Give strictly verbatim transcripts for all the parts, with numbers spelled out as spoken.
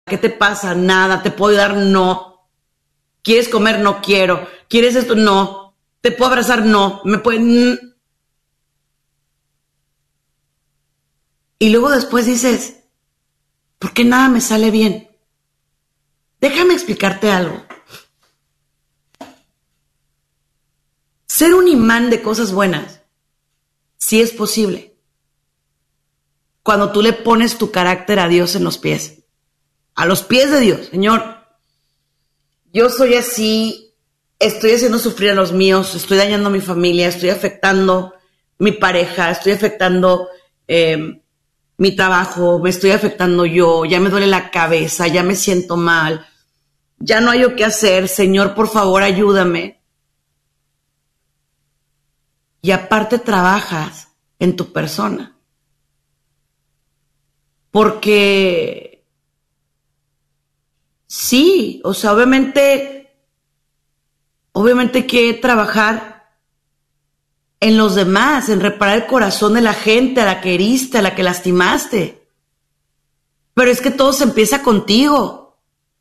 ¿Qué te pasa? Nada. ¿Te puedo ayudar? No. ¿Quieres comer? No quiero. ¿Quieres esto? No. ¿Te puedo abrazar? No. ¿Me pueden...? Y luego después dices, ¿por qué nada me sale bien? Déjame explicarte algo. Ser un imán de cosas buenas, sí es posible. Cuando tú le pones tu carácter a Dios en los pies. A los pies de Dios. Señor, yo soy así, estoy haciendo sufrir a los míos, estoy dañando a mi familia, estoy afectando mi pareja, estoy afectando eh, mi trabajo, me estoy afectando yo, ya me duele la cabeza, ya me siento mal, ya no hay yo qué hacer. Señor, por favor, ayúdame. Y aparte trabajas en tu persona. Porque sí, o sea, obviamente, obviamente hay que trabajar en los demás, en reparar el corazón de la gente a la que heriste, a la que lastimaste. Pero es que todo se empieza contigo.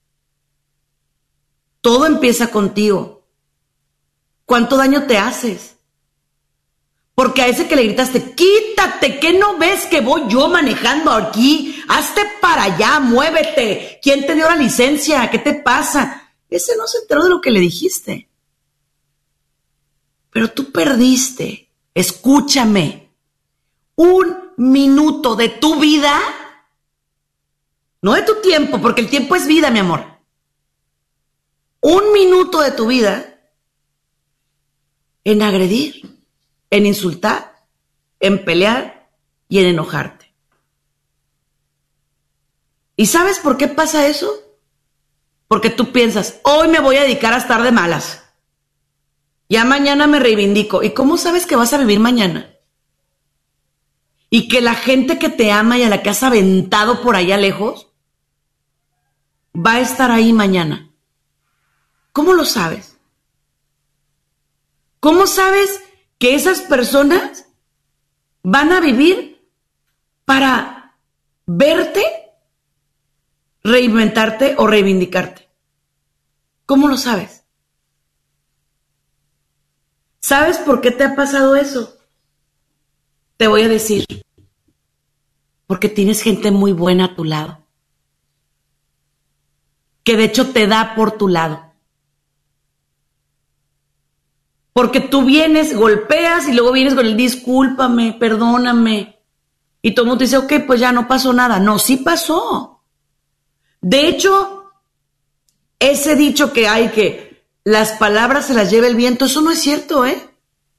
Todo empieza contigo. ¿Cuánto daño te haces? Porque a ese que le gritaste, quítate, ¿qué no ves que voy yo manejando aquí? Hazte para allá, muévete. ¿Quién te dio la licencia? ¿Qué te pasa? Ese no se enteró de lo que le dijiste. Pero tú perdiste, escúchame, un minuto de tu vida, no de tu tiempo, porque el tiempo es vida, mi amor. Un minuto de tu vida en agredir, en insultar, en pelear y en enojarte. ¿Y sabes por qué pasa eso? Porque tú piensas, hoy me voy a dedicar a estar de malas. Ya mañana me reivindico. ¿Y cómo sabes que vas a vivir mañana? Y que la gente que te ama y a la que has aventado por allá lejos va a estar ahí mañana. ¿Cómo lo sabes? ¿Cómo sabes que esas personas van a vivir para verte, reinventarte o reivindicarte? ¿Cómo lo sabes? ¿Sabes por qué te ha pasado eso? Te voy a decir. Porque tienes gente muy buena a tu lado. Que de hecho te da por tu lado. Porque tú vienes, golpeas y luego vienes con el discúlpame, perdóname. Y todo el mundo te dice, ok, pues ya no pasó nada. No, sí pasó. De hecho, ese dicho que hay que las palabras se las lleva el viento, eso no es cierto, ¿eh?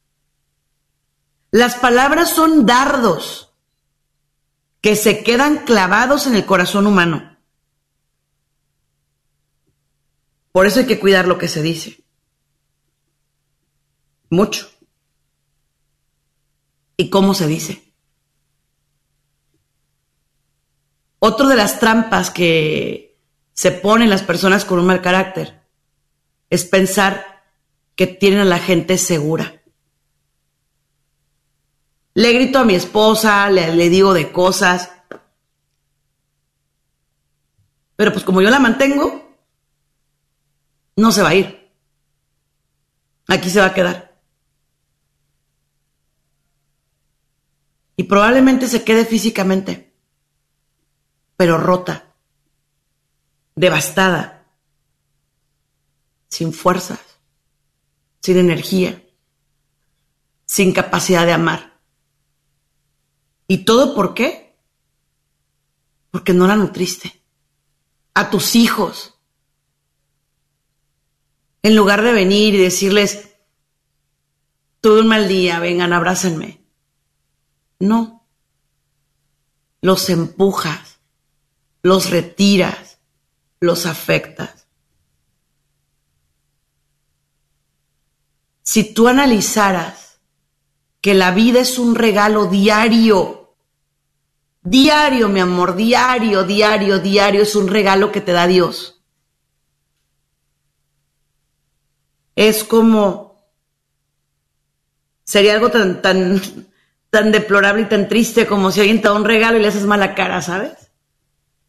Las palabras son dardos que se quedan clavados en el corazón humano. Por eso hay que cuidar lo que se dice. Mucho. ¿Y cómo se dice? Otra de las trampas que se ponen las personas con un mal carácter es pensar que tienen a la gente segura. Le grito a mi esposa, le, le digo de cosas, pero pues como yo la mantengo, no se va a ir. Aquí se va a quedar. Y probablemente se quede físicamente, pero rota, devastada, sin fuerzas, sin energía, sin capacidad de amar. ¿Y todo por qué? Porque no la nutriste. A tus hijos. En lugar de venir y decirles, tuve un mal día, vengan, abrácenme. No. Los empujas, los retiras, los afectas. Si tú analizaras que la vida es un regalo diario, diario, mi amor, diario, diario, diario, es un regalo que te da Dios. Es como, sería algo tan, tan, tan deplorable y tan triste como si alguien te da un regalo y le haces mala cara, ¿sabes?